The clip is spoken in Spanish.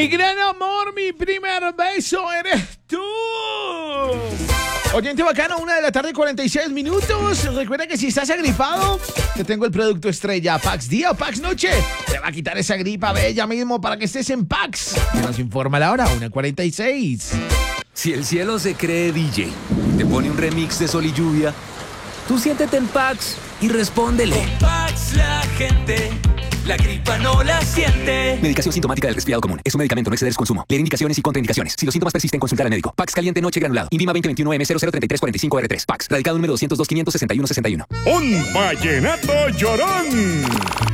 Mi gran amor, mi primer beso eres tú. Oyente bacano, 1:46 PM. Recuerda que si estás agripado, te tengo el producto estrella Pax Día o Pax Noche. Te va a quitar esa gripa bella mismo para que estés en Pax. Que nos informa la hora, 1:46. Si el cielo se cree DJ, te pone un remix de Sol y Lluvia, tú siéntete en Pax y respóndele. Con Pax la gente, la gripa no la siente. Medicación sintomática del resfriado común. Es un medicamento, no exceder su consumo. Leer indicaciones y contraindicaciones. Si los síntomas persisten, consultar al médico. Pax caliente noche granulado. Invima 2021M003345R3. Pax. Radicado número 202 561 61. Un vallenato llorón.